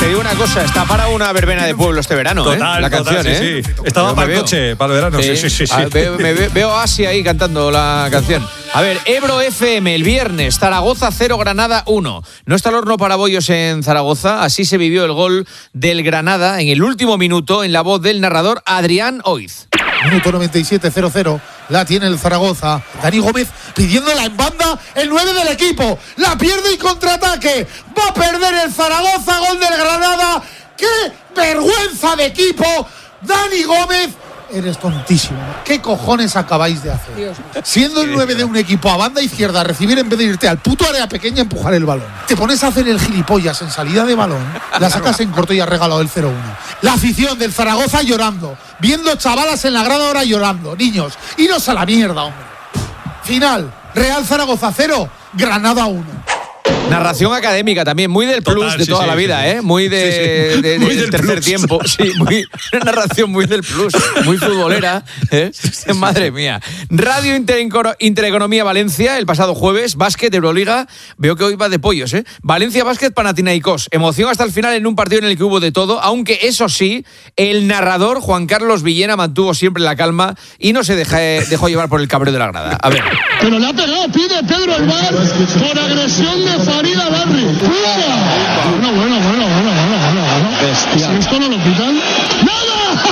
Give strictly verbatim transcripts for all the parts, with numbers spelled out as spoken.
te digo una cosa, está para una verbena de pueblo este verano, Total, ¿eh? La total, canción, sí, ¿eh? sí. Estaba Yo para me el veo. coche, para el verano. Sí, sí, sí. sí. Ah, veo, me ve- veo a Asi ahí cantando la canción. A ver, Ebro F M, el viernes, Zaragoza cero, Granada uno. No está el horno para bollos en Zaragoza, así se vivió el gol del Granada en el último minuto en la voz del narrador Adrián Oiz. Minuto noventa y siete, cero cero. La tiene el Zaragoza. Dani Gómez pidiéndola en banda. El nueve del equipo. La pierde y contraataque. Va a perder el Zaragoza. Gol del Granada. ¡Qué vergüenza de equipo! Dani Gómez. Eres tontísimo. ¿Qué cojones acabáis de hacer? Dios. Siendo el nueve de un equipo a banda izquierda, recibir en vez de irte al puto área pequeña, empujar el balón. Te pones a hacer el gilipollas en salida de balón, la sacas en corto y has regalado el cero uno. La afición del Zaragoza llorando, viendo chavalas en la grada ahora llorando. Niños, iros a la mierda, hombre. Final, Real Zaragoza cero, Granada uno. Narración académica también, muy del plus Total, de sí, toda sí, la vida, sí, sí. ¿eh? Muy de, Sí, sí. de- de- Muy del del tercer plus. tiempo. Sí, muy, una narración muy del plus, muy futbolera. ¿eh? Madre mía. Radio Interenco- Intereconomía Valencia, el pasado jueves, básquet, Euroliga. Veo que hoy va de pollos, ¿eh? Valencia Básquet, Panathinaikos. Emoción hasta el final en un partido en el que hubo de todo, aunque eso sí, el narrador Juan Carlos Villena mantuvo siempre la calma y no se deja- dejó llevar por el cabreo de la grada. A ver. Pero le ha pegado, pide Pedro el bar por agresión de Farida Barri. ¡Pumba! Bueno, bueno, bueno, bueno, bueno, bueno, bueno. Si esto no lo pitan, ¡nada!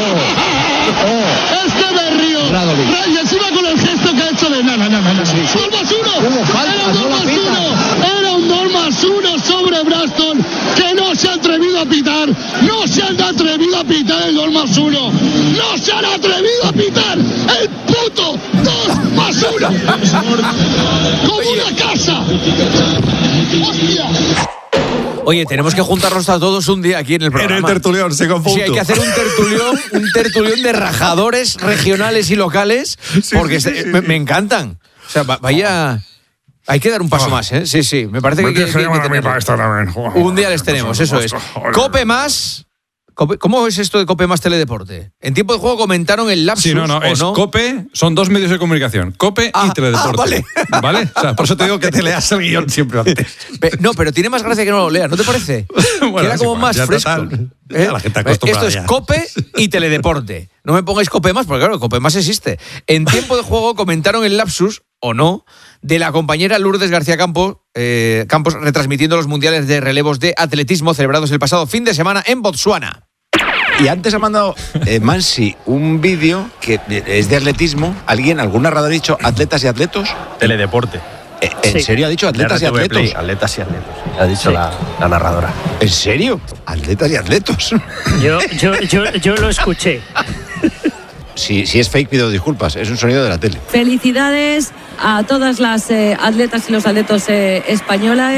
Este berrío. Y encima con el gesto que ha hecho de nada, nada, nada. ¡Dos más uno! Era un dos más uno. Era un dos más uno sobre Braston que no se ha atrevido a pitar. No se han atrevido a pitar el dos más uno. No se han atrevido a pitar el puto dos más uno. Como una casa. ¡Hostia! Oye, tenemos que juntarnos a todos un día aquí en el En programa. el tertulión, se confunde. Sí, hay que hacer un tertulión, un tertulión de rajadores regionales y locales, porque sí, sí, se- sí, me, sí. me encantan. O sea, va- vaya... Hay que dar un paso Oh. más, ¿eh? Sí, sí, me parece que, Me que, tienes que que- llamar que a mí tenerlo. para esto también. Joder, Un día les tenemos, eso es. Joder. Cope más... Cope- ¿Cómo es esto de Cope más Teledeporte? En tiempo de juego comentaron el lapsus, Sí, no, no, ¿o es no? Cope, son dos medios de comunicación, Cope Ah, y Teledeporte. ah, vale. O sea, por eso te digo que te leas el guión siempre antes. Pe- No, pero tiene más gracia que no lo leas, ¿no te parece? Bueno, Queda es como igual, más ya fresco. total, ¿eh? ya la gente acostumbrada Esto es ya. Cope y Teledeporte. No me pongáis Cope más, porque claro, Cope más existe. En tiempo de juego comentaron el lapsus, o no, de la compañera Lourdes García Campos, eh, Campos retransmitiendo los mundiales de relevos de atletismo celebrados el pasado fin de semana en Botsuana. Y antes ha mandado eh, Mansi un vídeo que es de atletismo. ¿Alguien, algún narrador ha dicho atletas y atletos? Teledeporte. Eh, ¿En Sí. serio ha dicho atletas y R T V Play, atletos? atletas y atletos. Ha dicho Sí. la, la narradora. ¿En serio? Atletas y atletos. Yo, yo, yo, yo lo escuché. Si, si es fake, pido disculpas. Es un sonido de la tele. Felicidades a todas las eh, atletas y los atletos eh, españolas.